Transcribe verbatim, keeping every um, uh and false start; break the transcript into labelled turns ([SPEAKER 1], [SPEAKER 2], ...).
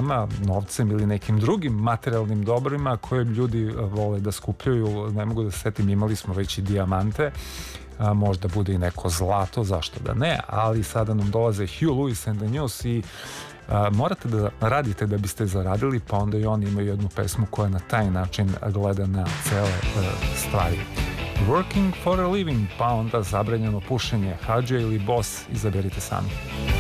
[SPEAKER 1] stvarima, novcem ili nekim drugim materijalnim dobrima koje ljudi vole da skupljaju. Ne mogu da se setim, imali smo već i dijamante, a, možda bude i neko zlato, zašto da ne, ali sada nam dolaze Huey Lewis and the News i a, morate da radite da biste zaradili, pa onda i oni imaju jednu pesmu koja na taj način gleda na cele a, stvari. Working for a living, pa onda zabranjeno pušenje, Hadže ili Boss, izaberite sami.